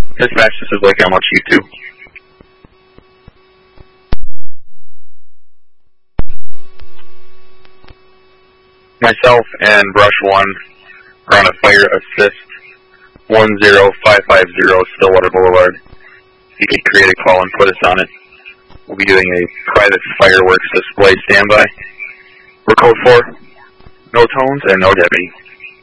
Dispatch, this is Blake Elmo Chief 2. Myself and Brush 1 are on a fire assist 10550 Stillwater Boulevard. If you could create a call and put us on it. We'll be doing a private fireworks display standby. We're code 4, no tones and no deputy.